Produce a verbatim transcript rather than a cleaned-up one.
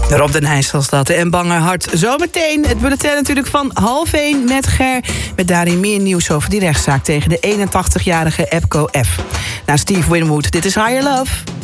Rob den Nijs was dat en Banger Hart. Zometeen het bulletin natuurlijk van half één met Ger. Met daarin meer nieuws over die rechtszaak tegen de eenentachtigjarige Epco F. Nou, Steve Winwood, dit is Higher Love.